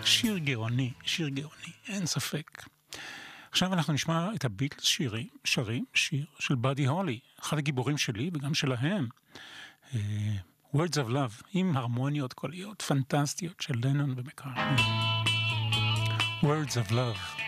שיר גאוני, אין ספק. עכשיו אנחנו נשמע את הביטלס שרים שיר של באדי הולי, אחד הגיבורים שלי וגם שלהם. Words of Love, עם הרמוניות קוליות פנטסטיות של לנון ומקארטני. Words of Love.